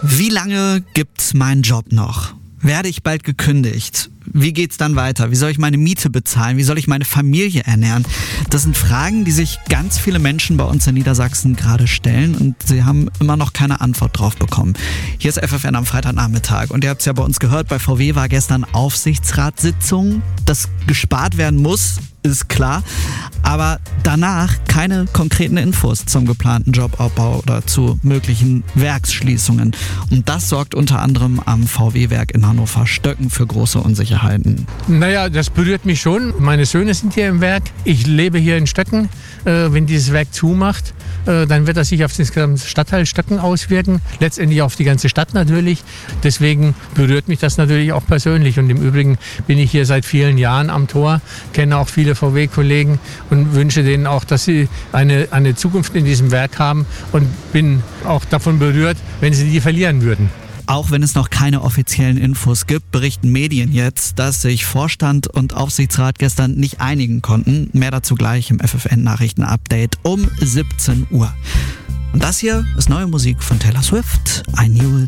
Wie lange gibt's meinen Job noch? Werde ich bald gekündigt? Wie geht's dann weiter? Wie soll ich meine Miete bezahlen? Wie soll ich meine Familie ernähren? Das sind Fragen, die sich ganz viele Menschen bei uns in Niedersachsen gerade stellen und sie haben immer noch keine Antwort drauf bekommen. Hier ist FFN am Freitagnachmittag und ihr habt es ja bei uns gehört, bei VW war gestern Aufsichtsratssitzung. Dass gespart werden muss, ist klar, aber danach keine konkreten Infos zum geplanten Jobabbau oder zu möglichen Werksschließungen. Und das sorgt unter anderem am VW-Werk in Hannover-Stöcken für große Unsicherheiten. Naja, das berührt mich schon. Meine Söhne sind hier im Werk. Ich lebe hier in Stöcken. Wenn dieses Werk zumacht, dann wird das sich auf den gesamten Stadtteil Stöcken auswirken. Letztendlich auf die ganze Stadt natürlich. Deswegen berührt mich das natürlich auch persönlich. Und im Übrigen bin ich hier seit vielen Jahren am Tor, kenne auch viele VW-Kollegen und wünsche denen auch, dass sie eine Zukunft in diesem Werk haben und bin auch davon berührt, wenn sie die verlieren würden. Auch wenn es noch keine offiziellen Infos gibt, berichten Medien jetzt, dass sich Vorstand und Aufsichtsrat gestern nicht einigen konnten. Mehr dazu gleich im FFN-Nachrichten-Update um 17 Uhr. Und das hier ist neue Musik von Taylor Swift, I Knew It